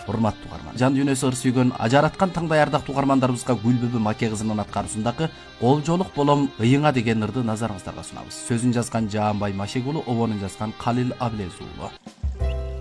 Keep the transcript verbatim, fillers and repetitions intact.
урматтуу угарман, жан дүйнөсү ыр сүйгөн ажараткан таңдай ардактуу угармандарыбызга Гүлбүбү Маке кызынын аткаруусундагы Колжолук болом ыйыңа деген ырды назарыңыздарга сунабыз. Сөзүн жазган Жаанбай Машек уулу, обонун жазган Калил Абилез уулу.